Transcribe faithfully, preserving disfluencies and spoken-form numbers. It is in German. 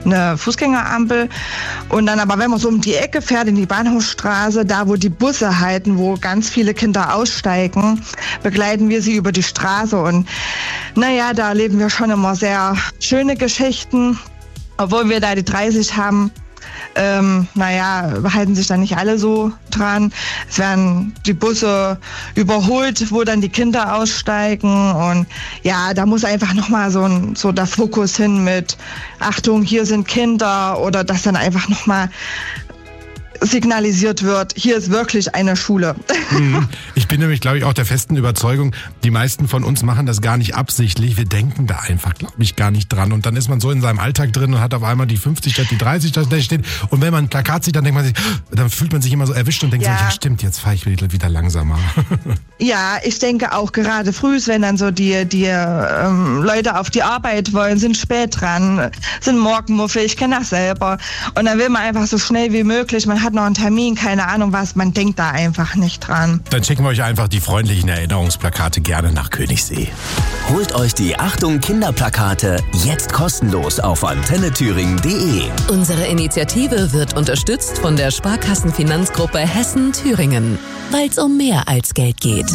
eine Fußgängerampel. Und dann aber, wenn man so um die Ecke fährt, in die Bahnhofsstraße, da wo die Busse halten, wo ganz viele Kinder aussteigen, begleiten wir sie über die Straße. Und naja, da erleben wir schon immer sehr schöne Geschichten. Obwohl wir da die dreißig haben, ähm, naja, halten sich da nicht alle so dran. Es werden die Busse überholt, wo dann die Kinder aussteigen. Und ja, da muss einfach nochmal so, ein, so der Fokus hin mit Achtung, hier sind Kinder, oder dass dann einfach nochmal signalisiert wird, hier ist wirklich eine Schule. Ich bin nämlich, glaube ich, auch der festen Überzeugung, die meisten von uns machen das gar nicht absichtlich. Wir denken da einfach, glaube ich, gar nicht dran. Und dann ist man so in seinem Alltag drin und hat auf einmal die fünfzig statt die dreißig, da steht. Und wenn man ein Plakat sieht, dann denkt man sich, dann fühlt man sich immer so erwischt und denkt ja. sich, ja stimmt, jetzt fahre ich wieder langsamer. Ja, ich denke auch gerade früh, wenn dann so die, die ähm, Leute auf die Arbeit wollen, sind spät dran, sind Morgenmuffel, ich kenne das selber. Und dann will man einfach so schnell wie möglich, man hat noch einen Termin, keine Ahnung was, man denkt da einfach nicht dran. Dann schicken wir euch einfach die freundlichen Erinnerungsplakate gerne nach Königssee. Holt euch die Achtung Kinderplakate jetzt kostenlos auf antenne thüringen punkt de. Unsere Initiative wird unterstützt von der Sparkassenfinanzgruppe Hessen-Thüringen, weil es um mehr als Geld geht.